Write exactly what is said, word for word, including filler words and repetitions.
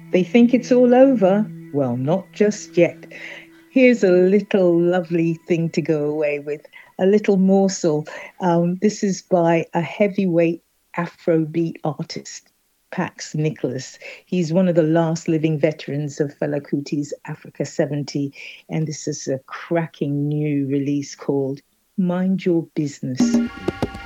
They think it's all over. Well, not just yet. Here's a little lovely thing to go away with, a little morsel. Um, this is by a heavyweight Afrobeat artist, Pax Nicholas. He's one of the last living veterans of Fela Kuti's Africa seventy, and this is a cracking new release called Mind Your Business.